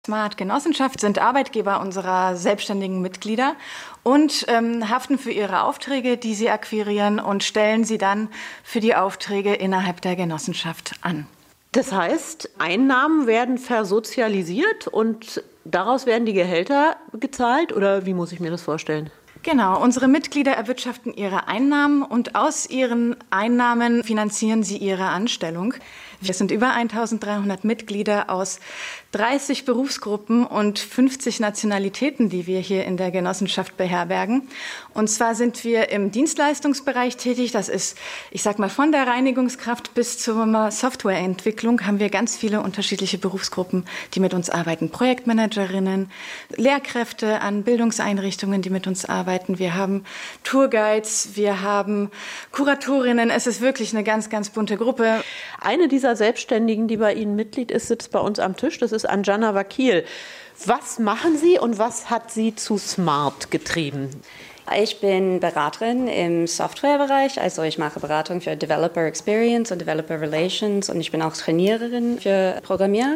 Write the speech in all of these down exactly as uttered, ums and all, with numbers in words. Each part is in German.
Smart Genossenschaft sind Arbeitgeber unserer selbstständigen Mitglieder und ähm, haften für ihre Aufträge, die sie akquirieren, und stellen sie dann für die Aufträge innerhalb der Genossenschaft an. Das heißt, Einnahmen werden versozialisiert und daraus werden die Gehälter gezahlt, oder wie muss ich mir das vorstellen? Genau, unsere Mitglieder erwirtschaften ihre Einnahmen und aus ihren Einnahmen finanzieren sie ihre Anstellung. Wir sind über eintausenddreihundert Mitglieder aus dreißig Berufsgruppen und fünfzig Nationalitäten, die wir hier in der Genossenschaft beherbergen. Und zwar sind wir im Dienstleistungsbereich tätig. Das ist, ich sag mal, von der Reinigungskraft bis zur Softwareentwicklung haben wir ganz viele unterschiedliche Berufsgruppen, die mit uns arbeiten. Projektmanagerinnen, Lehrkräfte an Bildungseinrichtungen, die mit uns arbeiten. Wir haben Tourguides, wir haben Kuratorinnen. Es ist wirklich eine ganz, ganz bunte Gruppe. Eine dieser Selbstständigen, die bei Ihnen Mitglied ist, sitzt bei uns am Tisch. Das ist Anjana Vakil. Was machen Sie und was hat Sie zu Smart getrieben? Ich bin Beraterin im Softwarebereich, also ich mache Beratung für Developer Experience und Developer Relations und ich bin auch Trainiererin für Programmierer.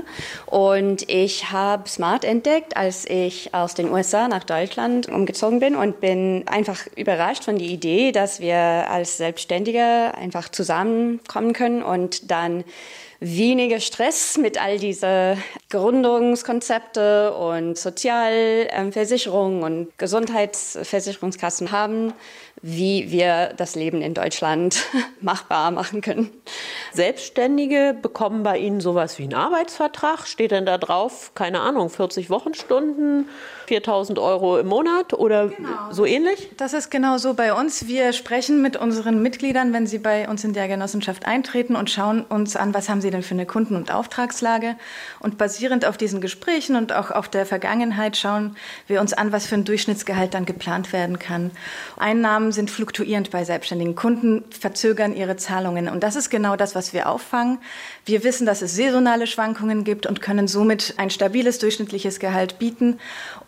Und ich habe Smart entdeckt, als ich aus den U S A nach Deutschland umgezogen bin und bin einfach überrascht von der Idee, dass wir als Selbstständige einfach zusammenkommen können und dann weniger Stress mit all diese Gründungskonzepte und Sozialversicherung und Gesundheitsversicherungskassen haben, wie wir das Leben in Deutschland machbar machen können. Selbstständige bekommen bei Ihnen sowas wie einen Arbeitsvertrag. Steht denn da drauf, keine Ahnung, vierzig Wochenstunden, viertausend Euro im Monat oder genau, so ähnlich? Das ist genau so bei uns. Wir sprechen mit unseren Mitgliedern, wenn sie bei uns in der Genossenschaft eintreten, und schauen uns an, was haben sie denn für eine Kunden- und Auftragslage. Und basierend auf diesen Gesprächen und auch auf der Vergangenheit schauen wir uns an, was für ein Durchschnittsgehalt dann geplant werden kann. Einnahmen sind fluktuierend bei selbstständigen Kunden, verzögern ihre Zahlungen. Und das ist genau das, was wir auffangen. Wir wissen, dass es saisonale Schwankungen gibt und können somit ein stabiles durchschnittliches Gehalt bieten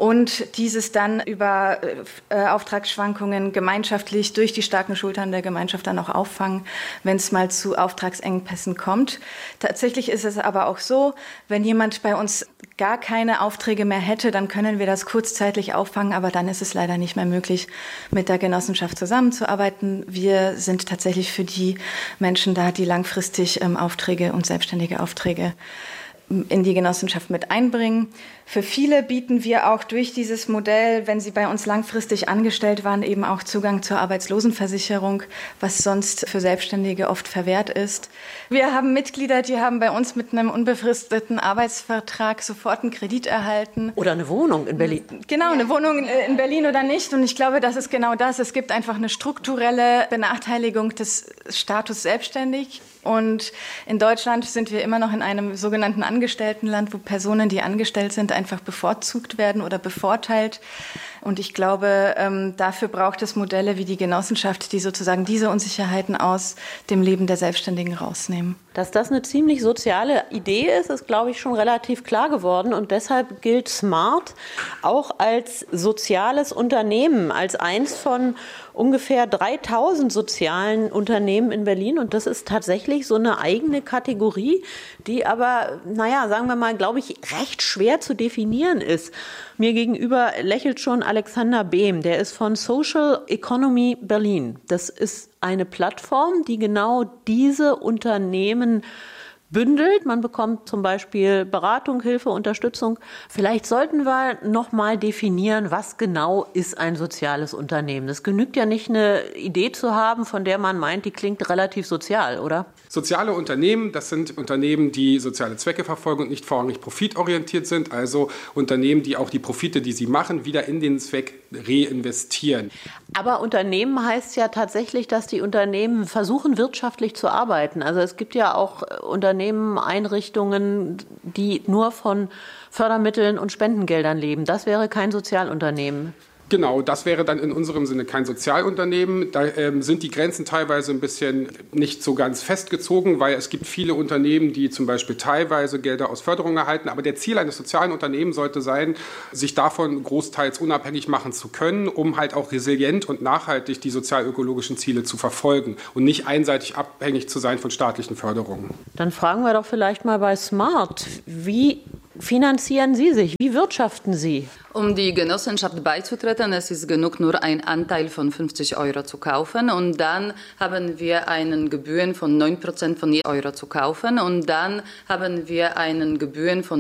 und dieses dann über äh, Auftragsschwankungen gemeinschaftlich durch die starken Schultern der Gemeinschaft dann auch auffangen, wenn es mal zu Auftragsengpässen kommt. Tatsächlich ist es aber auch so, wenn jemand bei uns gar keine Aufträge mehr hätte, dann können wir das kurzzeitig auffangen, aber dann ist es leider nicht mehr möglich, mit der Genossenschaft zusammenzuarbeiten. Wir sind tatsächlich für die Menschen da, die langfristig ähm, Aufträge und selbstständige Aufträge in die Genossenschaft mit einbringen. Für viele bieten wir auch durch dieses Modell, wenn sie bei uns langfristig angestellt waren, eben auch Zugang zur Arbeitslosenversicherung, was sonst für Selbstständige oft verwehrt ist. Wir haben Mitglieder, die haben bei uns mit einem unbefristeten Arbeitsvertrag sofort einen Kredit erhalten. Oder eine Wohnung in Berlin. Genau, eine Wohnung in Berlin oder nicht. Und ich glaube, das ist genau das. Es gibt einfach eine strukturelle Benachteiligung des Status selbstständig. Und in Deutschland sind wir immer noch in einem sogenannten Angestelltenland, wo Personen, die angestellt sind, einfach bevorzugt werden oder bevorteilt. Und ich glaube, ähm, dafür braucht es Modelle wie die Genossenschaft, die sozusagen diese Unsicherheiten aus dem Leben der Selbstständigen rausnehmen. Dass das eine ziemlich soziale Idee ist, ist, glaube ich, schon relativ klar geworden. Und deshalb gilt Smart auch als soziales Unternehmen, als eins von ungefähr dreitausend sozialen Unternehmen in Berlin. Und das ist tatsächlich so eine eigene Kategorie, die aber, naja, sagen wir mal, glaube ich, recht schwer zu definieren ist. Mir gegenüber lächelt schon Alexander Behm, der ist von Social Economy Berlin. Das ist eine Plattform, die genau diese Unternehmen bündelt. Man bekommt zum Beispiel Beratung, Hilfe, Unterstützung. Vielleicht sollten wir noch mal definieren, was genau ist ein soziales Unternehmen. Es genügt ja nicht, eine Idee zu haben, von der man meint, die klingt relativ sozial, oder? Soziale Unternehmen, das sind Unternehmen, die soziale Zwecke verfolgen und nicht vorrangig profitorientiert sind. Also Unternehmen, die auch die Profite, die sie machen, wieder in den Zweck reinvestieren. Aber Unternehmen heißt ja tatsächlich, dass die Unternehmen versuchen, wirtschaftlich zu arbeiten. Also es gibt ja auch Unternehmen, Einrichtungen, die nur von Fördermitteln und Spendengeldern leben. Das wäre kein Sozialunternehmen. Genau, das wäre dann in unserem Sinne kein Sozialunternehmen. Da ähm, sind die Grenzen teilweise ein bisschen nicht so ganz festgezogen, weil es gibt viele Unternehmen, die zum Beispiel teilweise Gelder aus Förderung erhalten. Aber der Ziel eines sozialen Unternehmens sollte sein, sich davon großteils unabhängig machen zu können, um halt auch resilient und nachhaltig die sozial-ökologischen Ziele zu verfolgen und nicht einseitig abhängig zu sein von staatlichen Förderungen. Dann fragen wir doch vielleicht mal bei Smart, wie finanzieren Sie sich? Wie wirtschaften Sie? Um die Genossenschaft beizutreten, es ist genug, nur einen Anteil von fünfzig Euro zu kaufen. Und dann haben wir einen Gebühren von neun Prozent von Euro zu kaufen. Und dann haben wir einen Gebühren von